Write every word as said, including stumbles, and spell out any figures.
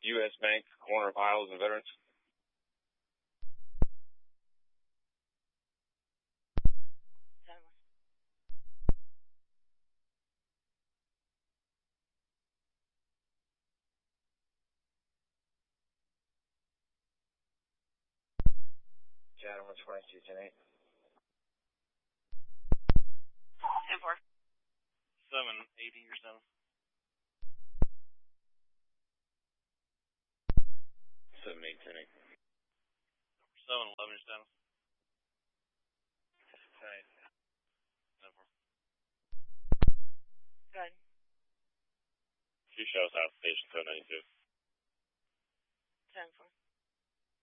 U S Bank, corner of Highlands and Veterans. Chad one twenty-two, ten eight. ten four. seven eighty or seven. seven eight, ten eight. seven eleven your status. ten eight. ten four. Good. Two shows out, station code ninety-two. ten four.